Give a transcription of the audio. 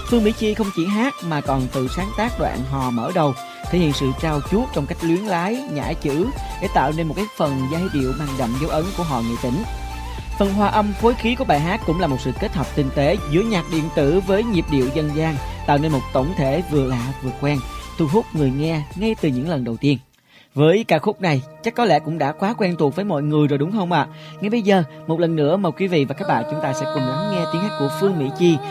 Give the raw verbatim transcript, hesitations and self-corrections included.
Phương Mỹ Chi không chỉ hát mà còn tự sáng tác đoạn hò mở đầu, thể hiện sự trau chuốt trong cách luyến lái, nhả chữ để tạo nên một cái phần giai điệu mang đậm dấu ấn của hò nghệ tĩnh. Phần hòa âm phối khí của bài hát cũng là một sự kết hợp tinh tế giữa nhạc điện tử với nhịp điệu dân gian, tạo nên một tổng thể vừa lạ vừa quen, thu hút người nghe ngay từ những lần đầu tiên. Với ca khúc này, chắc có lẽ cũng đã quá quen thuộc với mọi người rồi đúng không ạ? À? Ngay bây giờ, một lần nữa mời quý vị và các bạn chúng ta sẽ cùng lắng nghe tiếng hát của Phương Mỹ Chi